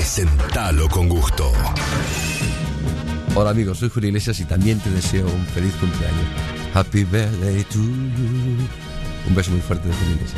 Presentalo con gusto. Hola amigos, soy Julio Iglesias y también te deseo un feliz cumpleaños. Happy birthday to you. Un beso muy fuerte de Julio Iglesias.